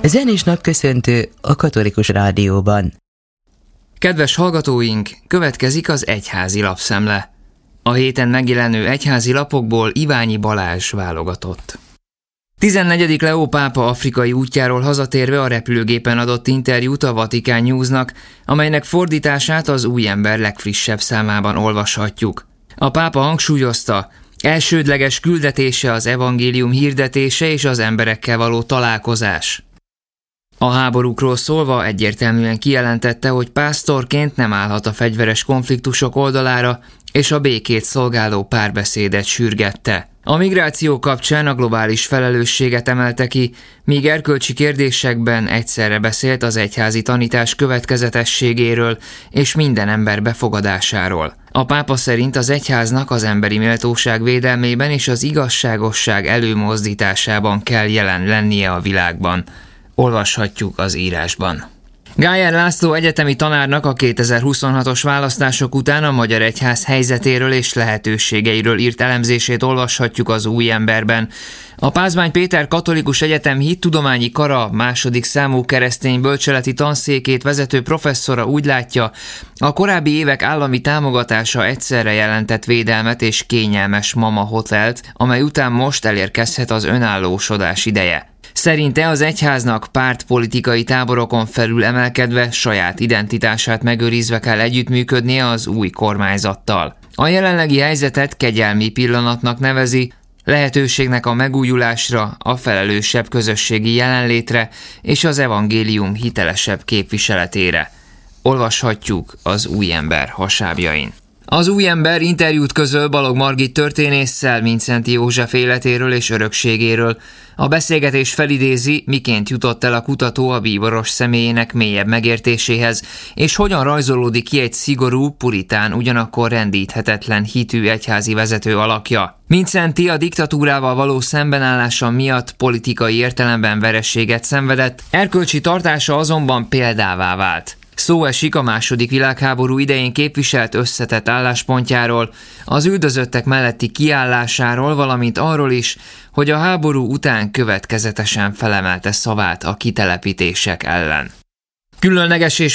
Zenés napköszöntő a Katolikus Rádióban. Kedves hallgatóink, következik az egyházi lapszemle. A héten megjelenő egyházi lapokból Iványi Balázs válogatott. 14. Leó pápa afrikai útjáról hazatérve a repülőgépen adott interjút a Vatikán Newsnak, amelynek fordítását az Új Ember legfrissebb számában olvashatjuk. A pápa hangsúlyozta, elsődleges küldetése az evangélium hirdetése és az emberekkel való találkozás. A háborúkról szólva egyértelműen kijelentette, hogy pásztorként nem állhat a fegyveres konfliktusok oldalára, és a békét szolgáló párbeszédet sürgette. A migráció kapcsán a globális felelősséget emelte ki, míg erkölcsi kérdésekben egyszerre beszélt az egyházi tanítás következetességéről és minden ember befogadásáról. A pápa szerint az egyháznak az emberi méltóság védelmében és az igazságosság előmozdításában kell jelen lennie a világban. Olvashatjuk az írásban. Gájer László egyetemi tanárnak a 2026-os választások után a magyar egyház helyzetéről és lehetőségeiről írt elemzését olvashatjuk az Új Emberben. A Pázmány Péter Katolikus Egyetem Hittudományi Kara második számú keresztény bölcseleti tanszékét vezető professzora úgy látja, a korábbi évek állami támogatása egyszerre jelentett védelmet és kényelmes mama hotelt, amely után most elérkezhet az önállósodás ideje. Szerinte az egyháznak pártpolitikai táborokon felül emelkedve saját identitását megőrizve kell együttműködnie az új kormányzattal. A jelenlegi helyzetet kegyelmi pillanatnak nevezi, lehetőségnek a megújulásra, a felelősebb közösségi jelenlétre és az evangélium hitelesebb képviseletére. Olvashatjuk az Új Ember hasábjain. Az Új Ember interjút közöl Balogh Margit történésszel Mindszenty József életéről és örökségéről. A beszélgetés felidézi, miként jutott el a kutató a bíboros személyének mélyebb megértéséhez, és hogyan rajzolódik ki egy szigorú, puritán, ugyanakkor rendíthetetlen hitű egyházi vezető alakja. Mindszenty a diktatúrával való szembenállása miatt politikai értelemben vereséget szenvedett, erkölcsi tartása azonban példává vált. Szó esik a II. Világháború idején képviselt összetett álláspontjáról, az üldözöttek melletti kiállásáról, valamint arról is, hogy a háború után következetesen felemelte szavát a kitelepítések ellen. Különleges és